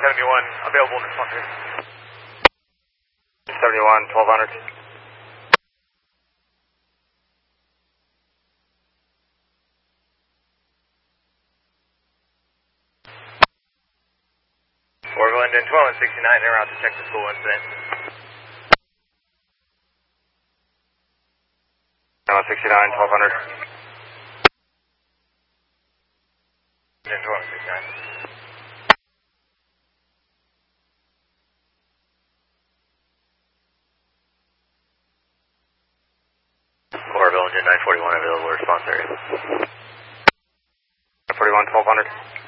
available in response area. 71, 1200. Orville Linden 12 and 69, en route to check the school incident. 69, 1200. Linden 12 and 69. Orville Engine 941 available response area. 41, 1200.